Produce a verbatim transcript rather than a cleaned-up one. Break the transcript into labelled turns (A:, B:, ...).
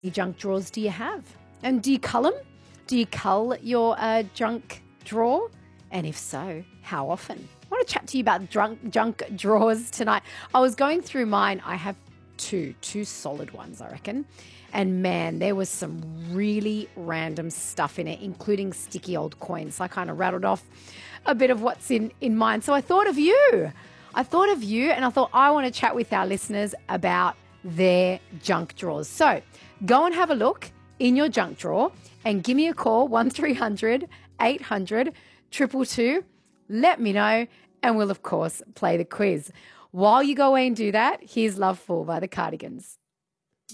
A: junk drawers do you have? And do you cull them? Do you cull your uh, junk drawer? And if so, how often? I want to chat to you about drunk, junk drawers tonight. I was going through mine. I have two, two solid ones, I reckon. And man, there was some really random stuff in it, including sticky old coins. So I kind of rattled off a bit of what's in, in mine. So I thought of you. I thought of you and I thought I want to chat with our listeners about their junk drawers. So go and have a look in your junk drawer and give me a call, one three hundred eight hundred two two two. Let me know and we'll, of course, play the quiz. While you go away and do that, here's Love Fool by the Cardigans.